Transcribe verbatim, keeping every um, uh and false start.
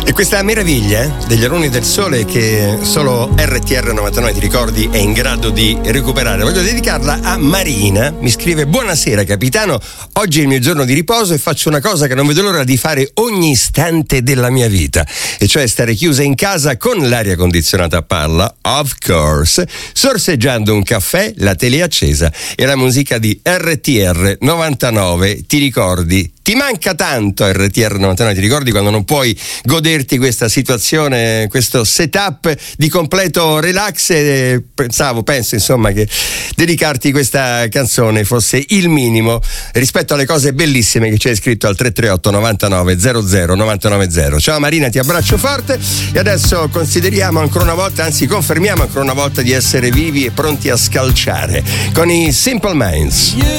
E questa meraviglia degli Alunni del Sole che solo R T R novantanove, ti ricordi, è in grado di recuperare, voglio dedicarla a Marina. Mi scrive: buonasera capitano, oggi è il mio giorno di riposo e faccio una cosa che non vedo l'ora di fare ogni istante della mia vita, e cioè stare chiusa in casa con l'aria condizionata a palla, of course, sorseggiando un caffè, la tele accesa e la musica di R T R novantanove. Ti ricordi? Ti manca tanto R T R novantanove, ti ricordi quando non puoi goderti questa situazione, questo setup di completo relax? E pensavo, penso insomma che dedicarti questa canzone fosse il minimo rispetto alle cose bellissime che ci hai scritto al tre tre otto novantanove zero zero novantanove zero. Ciao Marina, ti abbraccio forte e adesso consideriamo ancora una volta, anzi confermiamo ancora una volta di essere vivi e pronti a scalciare con i Simple Minds.